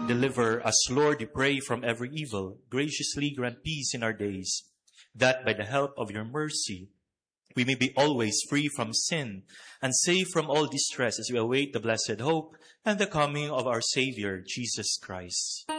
Deliver us, Lord, we pray, from every evil. Graciously grant peace in our days, that by the help of your mercy we may be always free from sin and safe from all distress as we await the blessed hope and the coming of our Savior, Jesus Christ.